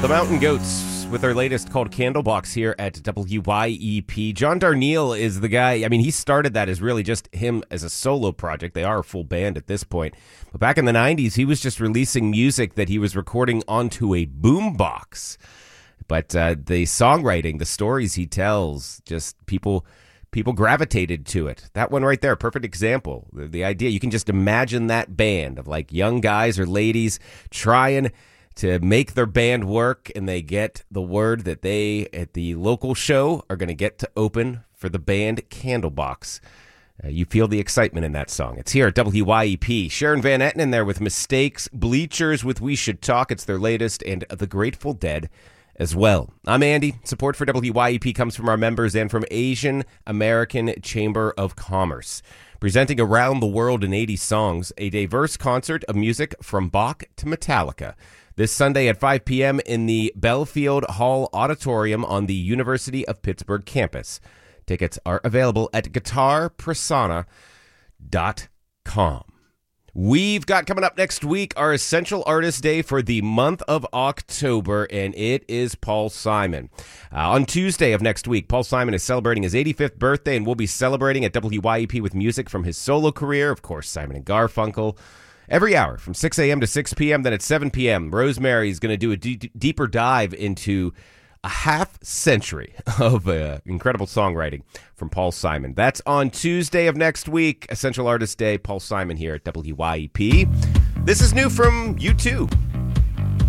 The Mountain Goats with their latest called Candlebox here at WYEP. John Darnielle is the guy. I mean, he started that as really just him as a solo project. They are a full band at this point. But back in the 90s, he was just releasing music that he was recording onto a boombox. But the songwriting, the stories he tells, just people gravitated to it. That one right there, perfect example. The idea, you can just imagine that band of like young guys or ladies trying to make their band work, and they get the word that they, at the local show, are going to get to open for the band Candlebox. You feel the excitement in that song. It's here at WYEP. Sharon Van Etten in there with Mistakes, Bleachers with We Should Talk. It's their latest, and The Grateful Dead as well. I'm Andy. Support for WYEP comes from our members and from Asian American Chamber of Commerce. Presenting Around the World in 80 Songs, a diverse concert of music from Bach to Metallica. This Sunday at 5 p.m. in the Belfield Hall Auditorium on the University of Pittsburgh campus. Tickets are available at guitarpersona.com. We've got coming up next week our Essential Artist Day for the month of October, and it is Paul Simon. On Tuesday of next week, Paul Simon is celebrating his 85th birthday, and we'll be celebrating at WYEP with music from his solo career, of course, Simon and Garfunkel. Every hour from 6 a.m. to 6 p.m., then at 7 p.m., Rosemary is going to do a deeper dive into a half century of incredible songwriting from Paul Simon. That's on Tuesday of next week, Essential Artist Day. Paul Simon here at WYEP. This is new from U2.